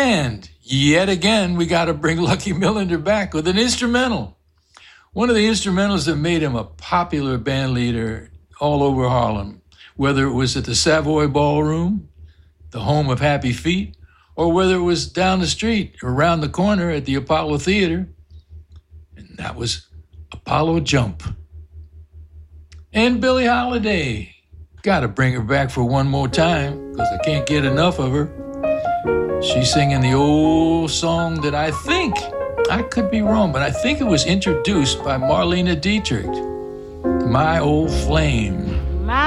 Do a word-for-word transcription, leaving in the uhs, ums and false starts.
And yet again, we got to bring Lucky Millinder back with an instrumental. One of the instrumentals that made him a popular band leader all over Harlem, whether it was at the Savoy Ballroom, the home of Happy Feet, or whether it was down the street, around the corner at the Apollo Theater. And that was Apollo Jump. And Billie Holiday. Got to bring her back for one more time, because I can't get enough of her. She's singing the old song that I think, I could be wrong, but I think it was introduced by Marlene Dietrich, My Old Flame.